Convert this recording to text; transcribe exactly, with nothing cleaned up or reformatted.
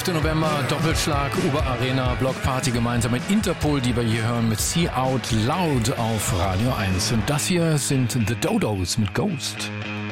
fünften November, Doppelschlag, Oberarena, Blockparty gemeinsam mit Interpol, die wir hier hören mit See Out Loud auf Radio eins. Und das hier sind The Dodos mit Ghost.